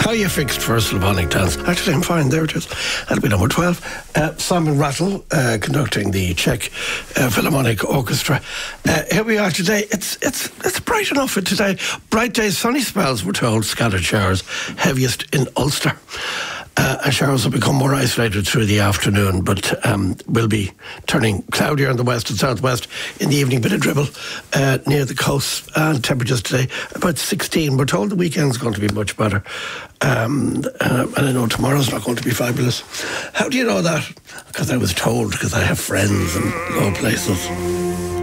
How you fixed for a Slavonic dance? Actually, I'm fine. There it is. That'll be number 12. Simon Rattle conducting the Czech Philharmonic Orchestra. Here we are today. It's bright enough for today. Bright days, sunny spells, we're told. Scattered showers, heaviest in Ulster. And showers will become more isolated through the afternoon, but will be turning cloudier in the west and southwest in the evening. Bit of dribble near the coast, and temperatures today about 16. We're told the weekend's going to be much better, and I know tomorrow's not going to be fabulous. How do you know that? Because I was told, because I have friends in low places.